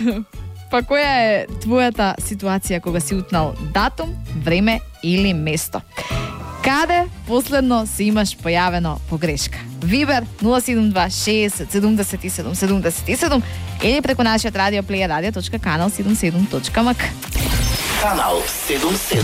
Па која е твојата ситуација кога си утнал датум, време или место? Каде последно си имаш појавено погрешка? Вибер 072 677 77 или преку нашиот радио player radio.canal77.mk. Канал 77.